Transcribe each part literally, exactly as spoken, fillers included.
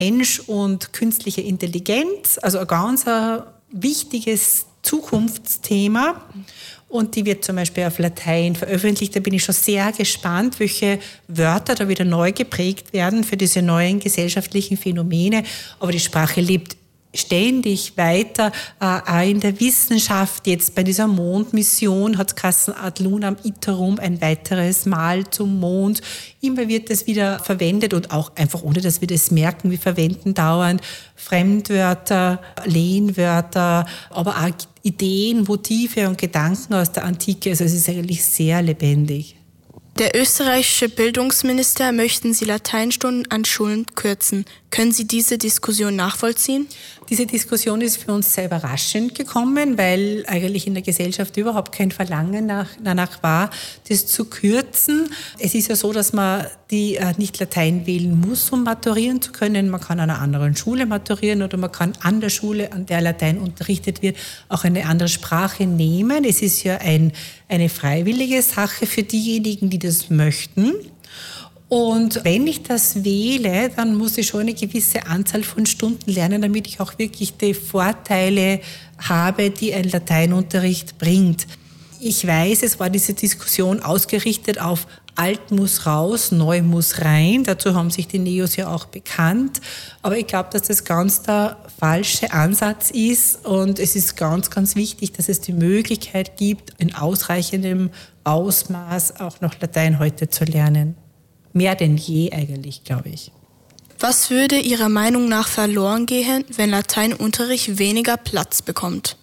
Mensch und künstliche Intelligenz, also ein ganz ein wichtiges Zukunftsthema. Und die wird zum Beispiel auf Latein veröffentlicht. Da bin ich schon sehr gespannt, welche Wörter da wieder neu geprägt werden für diese neuen gesellschaftlichen Phänomene. Aber die Sprache lebt ständig weiter, äh, auch in der Wissenschaft. Jetzt bei dieser Mondmission hat es geheißen, ad lunam iterum, ein weiteres Mal zum Mond. Immer wird das wieder verwendet und auch einfach, ohne dass wir das merken, wir verwenden dauernd Fremdwörter, Lehnwörter, aber auch Ideen, Motive und Gedanken aus der Antike. Also es ist eigentlich sehr lebendig. Der österreichische Bildungsminister möchten Sie Lateinstunden an Schulen kürzen. Können Sie diese Diskussion nachvollziehen? Diese Diskussion ist für uns sehr überraschend gekommen, weil eigentlich in der Gesellschaft überhaupt kein Verlangen nach, danach war, das zu kürzen. Es ist ja so, dass man die äh, nicht Latein wählen muss, um maturieren zu können. Man kann an einer anderen Schule maturieren oder man kann an der Schule, an der Latein unterrichtet wird, auch eine andere Sprache nehmen. Es ist ja ein, eine freiwillige Sache für diejenigen, die das möchten. Und wenn ich das wähle, dann muss ich schon eine gewisse Anzahl von Stunden lernen, damit ich auch wirklich die Vorteile habe, die ein Lateinunterricht bringt. Ich weiß, es war diese Diskussion ausgerichtet auf alt muss raus, neu muss rein. Dazu haben sich die Neos ja auch bekannt. Aber ich glaube, dass das ganz der falsche Ansatz ist. Und es ist ganz, ganz wichtig, dass es die Möglichkeit gibt, in ausreichendem Ausmaß auch noch Latein heute zu lernen. Mehr denn je eigentlich, glaube ich. Was würde Ihrer Meinung nach verloren gehen, wenn Lateinunterricht weniger Platz bekommt?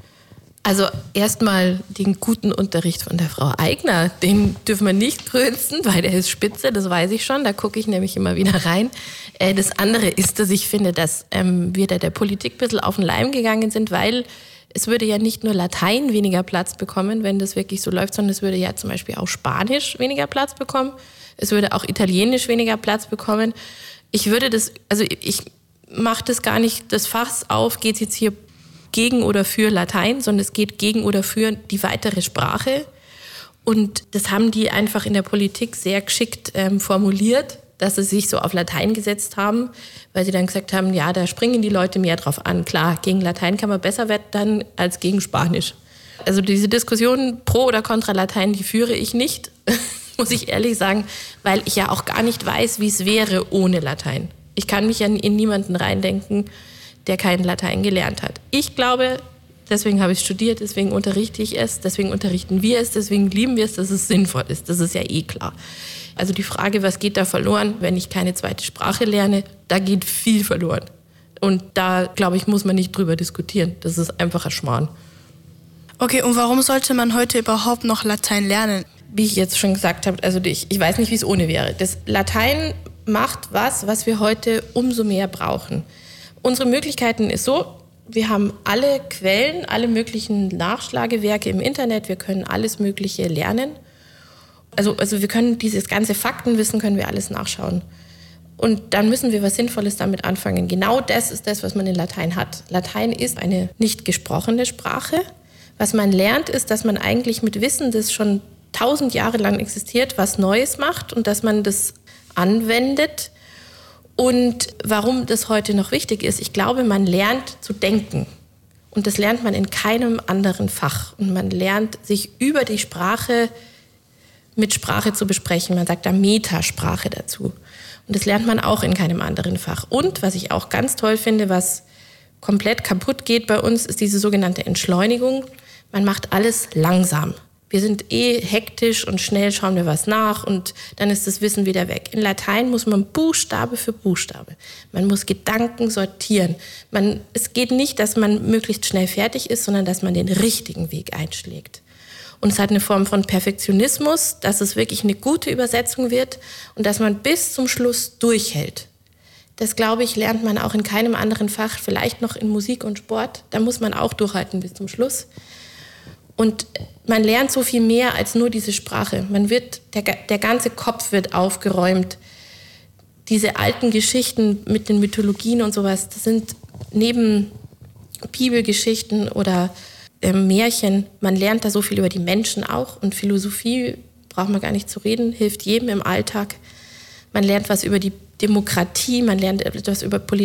Also erstmal den guten Unterricht von der Frau Aigner, den dürfen wir nicht krönzen, weil der ist spitze, das weiß ich schon, da gucke ich nämlich immer wieder rein. Das andere ist, dass ich finde, dass wir da der Politik ein bisschen auf den Leim gegangen sind, weil es würde ja nicht nur Latein weniger Platz bekommen, wenn das wirklich so läuft, sondern es würde ja zum Beispiel auch Spanisch weniger Platz bekommen. Es würde auch Italienisch weniger Platz bekommen. Ich würde das, also ich mache das gar nicht, das Fass auf, geht es jetzt hier gegen oder für Latein, sondern es geht gegen oder für die weitere Sprache. Und das haben die einfach in der Politik sehr geschickt ähm, formuliert, dass sie sich so auf Latein gesetzt haben, weil sie dann gesagt haben, ja, da springen die Leute mehr drauf an. Klar, gegen Latein kann man besser wettern als gegen Spanisch. Also diese Diskussion pro oder contra Latein, die führe ich nicht, muss ich ehrlich sagen, weil ich ja auch gar nicht weiß, wie es wäre ohne Latein. Ich kann mich ja in niemanden reindenken, der kein Latein gelernt hat. Ich glaube, deswegen habe ich studiert, deswegen unterrichte ich es, deswegen unterrichten wir es, deswegen lieben wir es, dass es sinnvoll ist. Das ist ja eh klar. Also die Frage, was geht da verloren, wenn ich keine zweite Sprache lerne, da geht viel verloren. Und da, glaube ich, muss man nicht drüber diskutieren. Das ist einfach ein Schmarrn. Okay, und warum sollte man heute überhaupt noch Latein lernen? Wie ich jetzt schon gesagt habe, also ich, ich weiß nicht, wie es ohne wäre. Das Latein macht was, was wir heute umso mehr brauchen. Unsere Möglichkeiten ist so, wir haben alle Quellen, alle möglichen Nachschlagewerke im Internet, wir können alles Mögliche lernen. Also, also wir können dieses ganze Faktenwissen, können wir alles nachschauen. Und dann müssen wir was Sinnvolles damit anfangen. Genau das ist das, was man in Latein hat. Latein ist eine nicht gesprochene Sprache. Was man lernt, ist, dass man eigentlich mit Wissen, das schon tausend Jahre lang existiert, was Neues macht und dass man das anwendet. Und warum das heute noch wichtig ist, ich glaube, man lernt zu denken. Und das lernt man in keinem anderen Fach. Und man lernt, sich über die Sprache mit Sprache zu besprechen. Man sagt da Metasprache dazu. Und das lernt man auch in keinem anderen Fach. Und was ich auch ganz toll finde, was komplett kaputt geht bei uns, ist diese sogenannte Entschleunigung. Man macht alles langsam. Wir sind eh hektisch und schnell schauen wir was nach und dann ist das Wissen wieder weg. In Latein muss man Buchstabe für Buchstabe. Man muss Gedanken sortieren. Man, es geht nicht, dass man möglichst schnell fertig ist, sondern dass man den richtigen Weg einschlägt. Und es hat eine Form von Perfektionismus, dass es wirklich eine gute Übersetzung wird und dass man bis zum Schluss durchhält. Das, glaube ich, lernt man auch in keinem anderen Fach, vielleicht noch in Musik und Sport. Da muss man auch durchhalten bis zum Schluss. Und man lernt so viel mehr als nur diese Sprache. Man wird, der, der ganze Kopf wird aufgeräumt. Diese alten Geschichten mit den Mythologien und sowas, das sind neben Bibelgeschichten oder äh, Märchen, man lernt da so viel über die Menschen auch. Und Philosophie, braucht man gar nicht zu reden, hilft jedem im Alltag. Man lernt was über die Demokratie, man lernt etwas über Politik.